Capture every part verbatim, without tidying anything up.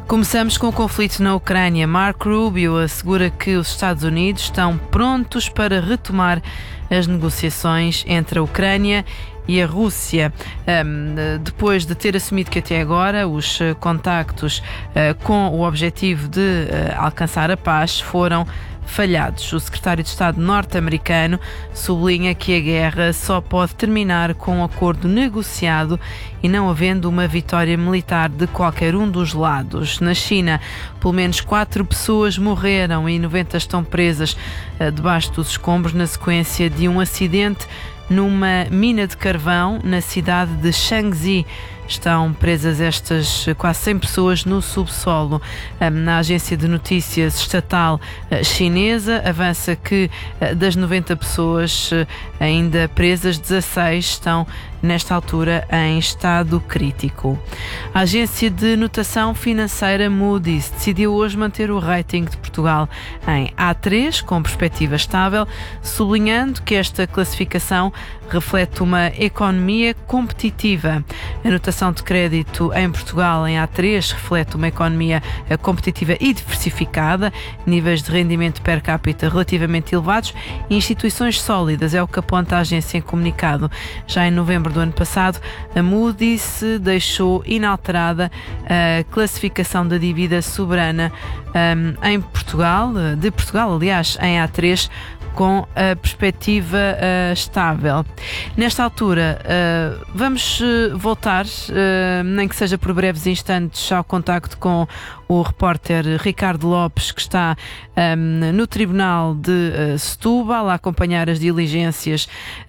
Começamos com o conflito na Ucrânia. Marco Rubio assegura que os Estados Unidos estão prontos para retomar as negociações entre a Ucrânia e a Rússia, um, depois de ter assumido que até agora os contactos uh, com o objetivo de uh, alcançar a paz foram falhados. O secretário de Estado norte-americano sublinha que a guerra só pode terminar com um acordo negociado e não havendo uma vitória militar de qualquer um dos lados. Na China, pelo menos quatro pessoas morreram e noventa estão presas uh, debaixo dos escombros na sequência de um acidente numa mina de carvão na cidade de Shaanxi. Estão presas estas quase cem pessoas no subsolo. Na agência de notícias estatal chinesa avança que das noventa pessoas ainda presas, dezasseis estão nesta altura em estado crítico. A agência de notação financeira Moody's decidiu hoje manter o rating de Portugal em A três, com perspectiva estável, sublinhando que esta classificação reflete uma economia competitiva. A notação de crédito em Portugal em A três reflete uma economia competitiva e diversificada, níveis de rendimento per capita relativamente elevados e instituições sólidas, é o que aponta a agência em comunicado. Já em novembro do ano passado, a Moody's deixou inalterada a classificação da dívida soberana um, em Portugal, de Portugal, aliás, em A três, com a perspectiva uh, estável. Nesta altura, uh, vamos uh, voltar, uh, nem que seja por breves instantes, ao contacto com o repórter Ricardo Lopes, que está um, no Tribunal de uh, Setúbal a acompanhar as diligências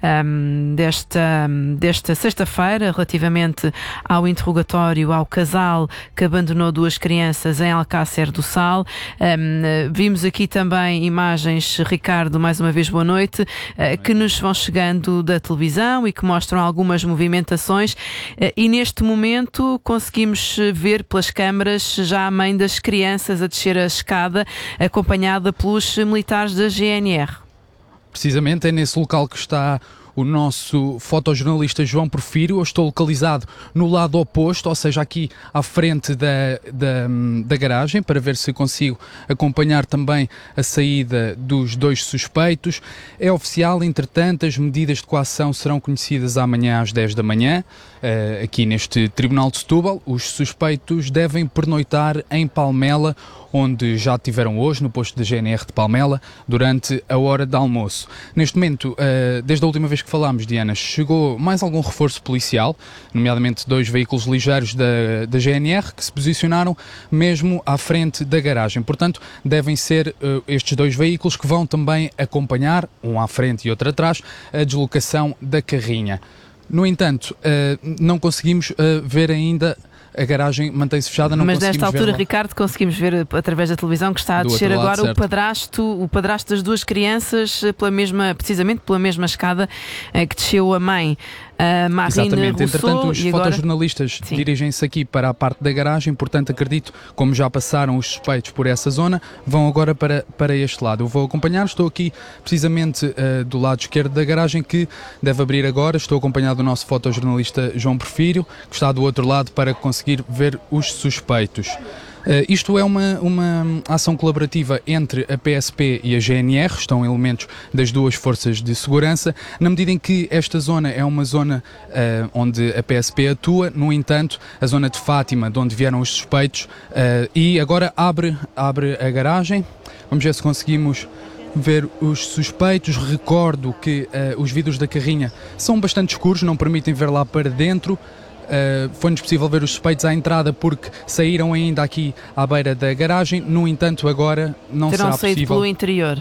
um, desta, desta sexta-feira relativamente ao interrogatório ao casal que abandonou duas crianças em Alcácer do Sal. Um, vimos aqui também imagens, Ricardo, mais uma vez boa noite, uh, que nos vão chegando da televisão e que mostram algumas movimentações uh, e neste momento conseguimos ver pelas câmaras já a mãe das crianças a descer a escada, acompanhada pelos militares da G N R. Precisamente é nesse local que está o nosso fotojornalista João Porfírio. Eu estou localizado no lado oposto, ou seja, aqui à frente da, da, da garagem, para ver se consigo acompanhar também a saída dos dois suspeitos. É oficial, entretanto, as medidas de coação serão conhecidas amanhã às dez da manhã, aqui neste Tribunal de Setúbal. Os suspeitos devem pernoitar em Palmela, onde já estiveram hoje, no posto da G N R de Palmela, durante a hora de almoço. Neste momento, desde a última vez que falámos, Diana, chegou mais algum reforço policial, nomeadamente dois veículos ligeiros da, da G N R, que se posicionaram mesmo à frente da garagem. Portanto, devem ser uh, estes dois veículos que vão também acompanhar, um à frente e outro atrás, a deslocação da carrinha. No entanto, uh, não conseguimos uh, ver ainda. A garagem mantém-se fechada, não Mas conseguimos nesta altura, ver Ricardo, conseguimos ver através da televisão que está a do descer outro lado, agora certo. o padrasto, o padrasto das duas crianças, pela mesma, precisamente pela mesma escada que desceu a mãe. Uh, Marine Exatamente, Rousseau, entretanto os e agora... fotojornalistas Sim. dirigem-se aqui para a parte da garagem, portanto acredito, como já passaram os suspeitos por essa zona, vão agora para, para este lado. Eu vou acompanhar, estou aqui precisamente uh, do lado esquerdo da garagem, que deve abrir agora. Estou acompanhado do nosso fotojornalista João Porfírio, que está do outro lado para conseguir ver os suspeitos. Uh, isto é uma, uma ação colaborativa entre a P S P e a G N R, estão elementos das duas forças de segurança, na medida em que esta zona é uma zona uh, onde a P S P atua. No entanto, a zona de Fátima, de onde vieram os suspeitos, uh, e agora abre, abre a garagem. Vamos ver se conseguimos ver os suspeitos. Recordo que uh, os vidros da carrinha são bastante escuros, não permitem ver lá para dentro. Uh, foi-nos possível ver os suspeitos à entrada porque saíram ainda aqui à beira da garagem. No entanto, agora não Terão será saído possível. Pelo interior,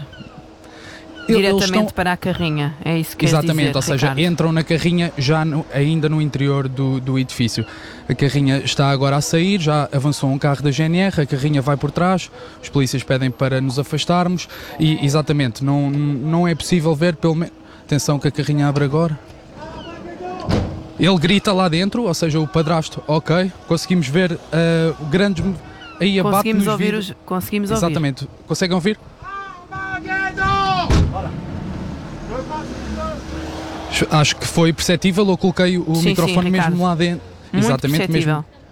Eles diretamente estão... para a carrinha, é isso que queres Exatamente, dizer, ou seja, Ricardo? entram na carrinha já no, ainda no interior do, do edifício. A carrinha está agora a sair, já avançou um carro da G N R, a carrinha vai por trás, os polícias pedem para nos afastarmos e, exatamente, não, não é possível ver, pelo menos... Atenção que a carrinha abre agora. Ele grita lá dentro, ou seja, o padrasto, ok, conseguimos ver uh, grandes... Aí abate Conseguimos nos ouvir, vidros. os, conseguimos Exatamente, ouvir. conseguem ouvir? Acho que foi perceptível, eu coloquei o Sim, microfone sim, mesmo Ricardo. lá dentro. Muito Exatamente, perceptível. mesmo.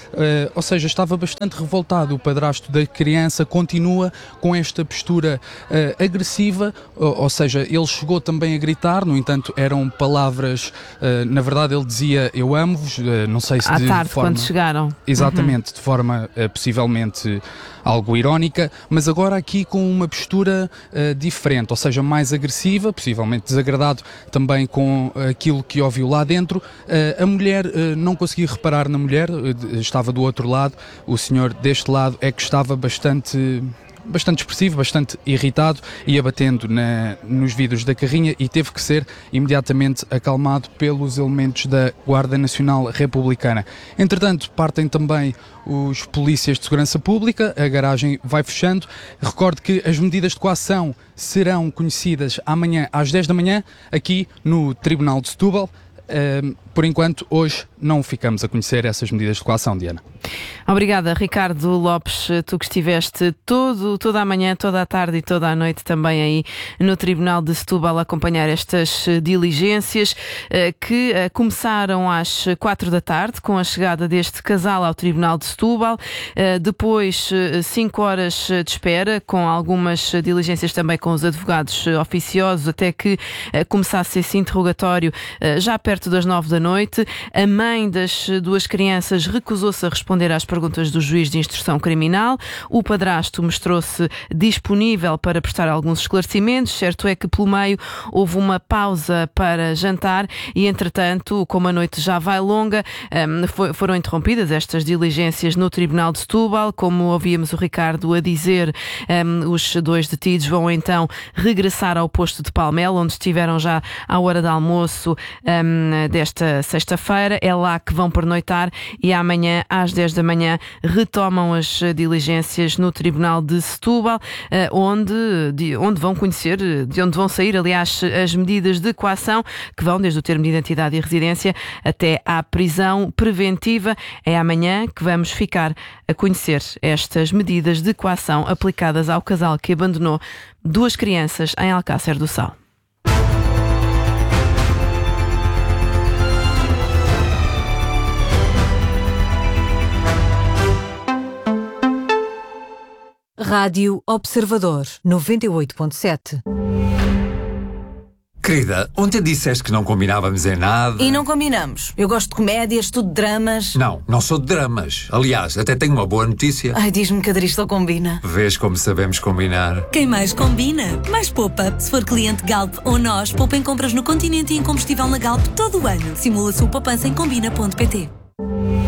uh, ou seja, estava bastante revoltado. O padrasto da criança continua com esta postura uh, agressiva, ou, ou seja, ele chegou também a gritar, no entanto eram palavras, uh, na verdade ele dizia eu amo-vos, uh, não sei se à de tarde, forma... quando chegaram. Exatamente, Uhum. de forma uh, possivelmente algo irónica, mas agora aqui com uma postura uh, diferente, ou seja, mais agressiva, possivelmente desagradado também com aquilo que ouviu lá dentro. Uh, a mulher, uh, não consegui reparar na mulher, uh, estava do outro lado, o senhor deste lado é que estava bastante... bastante expressivo, bastante irritado, ia batendo na, nos vidros da carrinha e teve que ser imediatamente acalmado pelos elementos da Guarda Nacional Republicana. Entretanto, partem também os polícias de segurança pública, a garagem vai fechando. Recordo que as medidas de coação serão conhecidas amanhã às dez da manhã, aqui no Tribunal de Setúbal. Uh, por enquanto, hoje não ficamos a conhecer essas medidas de coação, Diana. Obrigada, Ricardo Lopes, tu que estiveste todo, toda a manhã, toda a tarde e toda a noite também aí no Tribunal de Setúbal a acompanhar estas diligências que começaram às quatro da tarde com a chegada deste casal ao Tribunal de Setúbal, depois cinco horas de espera com algumas diligências também com os advogados oficiosos até que começasse esse interrogatório já perto das nove da noite. A mãe das duas crianças recusou-se a responder às perguntas do juiz de instrução criminal. O padrasto mostrou-se disponível para prestar alguns esclarecimentos. Certo é que pelo meio houve uma pausa para jantar e, entretanto, como a noite já vai longa, foram interrompidas estas diligências no Tribunal de Setúbal. Como ouvíamos o Ricardo a dizer, os dois detidos vão então regressar ao posto de Palmela, onde estiveram já à hora de almoço desta sexta-feira. É lá que vão pernoitar e amanhã às dez da manhã retomam as diligências no Tribunal de Setúbal, onde, de, onde vão conhecer, de onde vão sair, aliás, as medidas de coação que vão desde o termo de identidade e residência até à prisão preventiva. É amanhã que vamos ficar a conhecer estas medidas de coação aplicadas ao casal que abandonou duas crianças em Alcácer do Sal. Rádio Observador, noventa e oito ponto sete. Querida, ontem disseste que não combinávamos em nada. E não combinamos. Eu gosto de comédias, tu de dramas. Não, não sou de dramas. Aliás, até tenho uma boa notícia. Ai, diz-me que Adristo combina. Vês como sabemos combinar. Quem mais combina, mais poupa. Se for cliente Galp ou nós, poupa em compras no Continente e em combustível na Galp todo o ano. Simula a sua poupança em combina ponto pt.